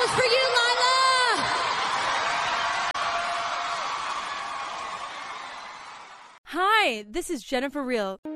was for you, Lila! Hi, this is Jennifer Real.